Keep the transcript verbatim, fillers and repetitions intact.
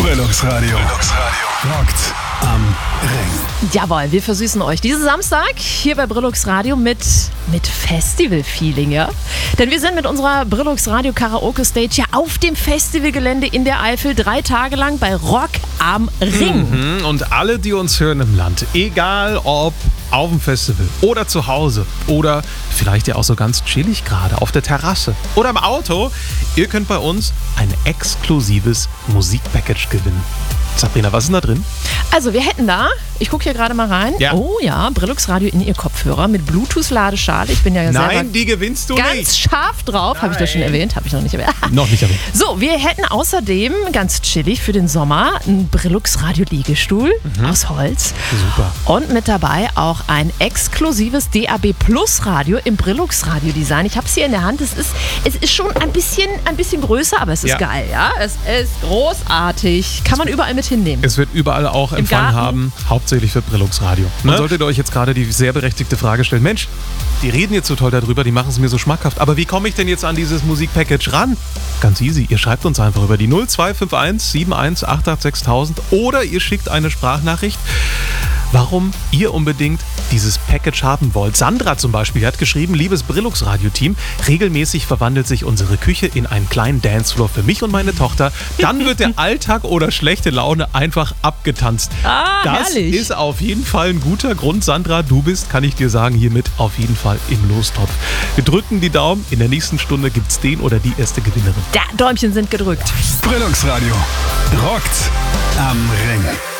Brillungsradio. Rockt am Ring. Jawohl, wir versüßen euch diesen Samstag hier bei Brillux Radio mit, mit Festival-Feeling, ja? Denn wir sind mit unserer Brillux Radio Karaoke Stage ja auf dem Festivalgelände in der Eifel drei Tage lang bei Rock am Ring. Mhm. Und alle, die uns hören im Land, egal ob auf dem Festival oder zu Hause oder vielleicht ja auch so ganz chillig gerade auf der Terrasse oder im Auto, ihr könnt bei uns ein exklusives Musikpackage gewinnen. Sabrina, was ist denn da drin? Also wir hätten da, ich gucke hier gerade mal rein, Ja. oh ja, Brillux Radio in ihr Kopfhörer mit Bluetooth-Ladeschale. Ich bin ja selber Nein, die gewinnst du ganz nicht. scharf drauf. Habe ich das schon Nein. erwähnt? Habe ich noch nicht erwähnt. Noch nicht erwähnt. So, wir hätten außerdem, ganz chillig für den Sommer, einen Brillux Radio Liegestuhl aus Holz. Super. Und mit dabei auch ein exklusives D A B Plus Radio im Brillux Radio Design. Ich habe es hier in der Hand. Es ist, es ist schon ein bisschen, ein bisschen größer, aber es ist Ja. geil, ja. Es ist großartig. Kann man überall mit hinnehmen. Es wird überall auch Empfang Garten. haben, hauptsächlich für Brillux Radio. Und Ne? solltet ihr euch jetzt gerade die sehr berechtigte Frage stellen, Mensch, die reden jetzt so toll darüber, die machen es mir so schmackhaft, aber wie komme ich denn jetzt an dieses Musikpackage ran? Ganz easy, ihr schreibt uns einfach über die null zwei fünf eins sieben eins acht acht sechs tausend oder ihr schickt eine Sprachnachricht, warum ihr unbedingt dieses Package haben wollt. Sandra zum Beispiel hat geschrieben, liebes Brillux-Radio-Team, regelmäßig verwandelt sich unsere Küche in einen kleinen Dancefloor für mich und meine Tochter. Dann wird der Alltag oder schlechte Laune einfach abgetanzt. Ah, das herrlich. ist auf jeden Fall ein guter Grund. Sandra, du bist, kann ich dir sagen, hiermit auf jeden Fall im Lostopf. Wir drücken die Daumen. In der nächsten Stunde gibt es den oder die erste Gewinnerin. Da, Däumchen sind gedrückt. Brillungsradio. Rockt am Ring.